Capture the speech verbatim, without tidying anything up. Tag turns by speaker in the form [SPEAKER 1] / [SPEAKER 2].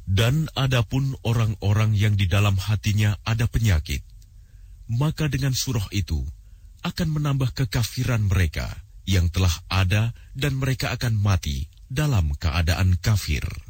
[SPEAKER 1] Dan adapun orang-orang yang di dalam hatinya ada penyakit, maka dengan surah itu akan menambah kekafiran mereka yang telah ada dan mereka akan mati dalam keadaan kafir.